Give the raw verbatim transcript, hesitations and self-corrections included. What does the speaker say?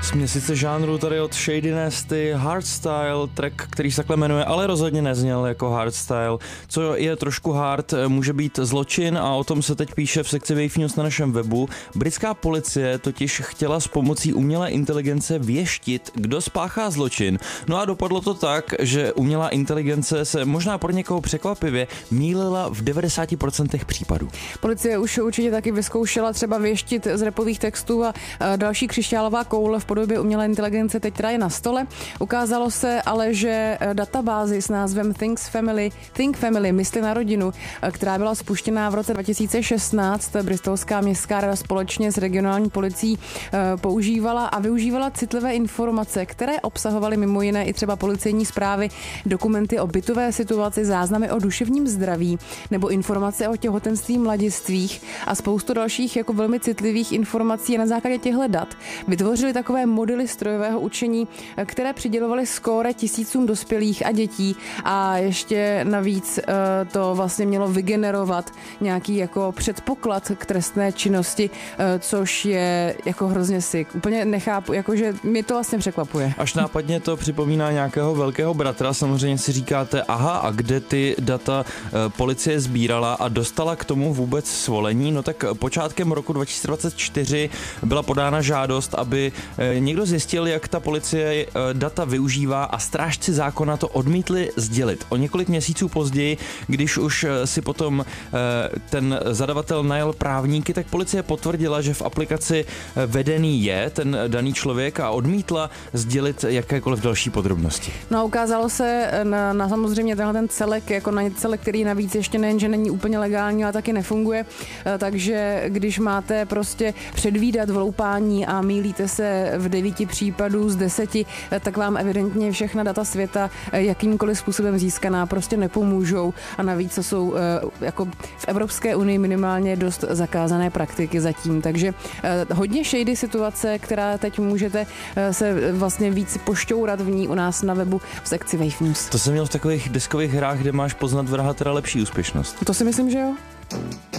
Směsice žánru tady od Shady Nasty, Hardstyle, track, který se takhle jmenuje, ale rozhodně nezněl jako hardstyle. Co je trošku hard, může být zločin a o tom se teď píše v sekci Wave News na našem webu. Britská policie totiž chtěla s pomocí umělé inteligence věštit, kdo spáchá zločin. No a dopadlo to tak, že umělá inteligence se možná pro někoho překvapivě mýlila v devadesáti procentech případů. Policie už určitě taky vyzkoušela třeba věštit z rapových textů a další křišťálová koule v podobě umělé inteligence teď teda je na stole. Ukázalo se ale, že databázi s názvem Things Family, Think Family, mysli na rodinu, která byla spuštěná v roce dva tisíce šestnáct, bristolská městská rada společně s regionální policií používala a využívala citlivé informace, které obsahovaly mimo jiné i třeba policejní zprávy, dokumenty o bytové situaci, záznamy o duševním zdraví nebo informace o těhotenství mladistvích a spoustu dalších jako velmi citlivých informací. Na základě těchto dat vytvořili takové modely strojového učení, které přidělovaly skóre tisícům dospělých a dětí a ještě navíc to vlastně mělo vygenerovat nějaký jako předpoklad k trestné činnosti, což je jako hrozně sick. Úplně nechápu, jakože mě to vlastně překvapuje. Až nápadně to připomíná nějakého velkého bratra, samozřejmě si říkáte, aha, a kde ty data policie sbírala a dostala k tomu vůbec svolení? No tak počátkem roku dva tisíce dvacet čtyři byla podána žádost, aby někdo zjistil, jak ta policie data využívá a strážci zákona to odmítli sdělit. O několik měsíců později, když už si potom ten zadavatel najal právníky, tak policie potvrdila, že v aplikaci vedený je ten daný člověk a odmítla sdělit jakékoliv další podrobnosti. No a ukázalo se na, na samozřejmě tenhle ten celek, jako na celek, který navíc ještě nejen, že není úplně legální, ale taky nefunguje, takže když máte prostě předvídat vloupání a mýlíte se v devíti případů z deseti, tak vám evidentně všechna data světa jakýmkoliv způsobem získaná prostě nepomůžou a navíc to jsou jako v Evropské unii minimálně dost zakázané praktiky zatím, takže hodně shady situace, která teď můžete se vlastně víc pošťourat v ní u nás na webu v sekci Wave News. To jsem měl v takových deskových hrách, kde máš poznat vraha teda lepší úspěšnost. To si myslím, že jo.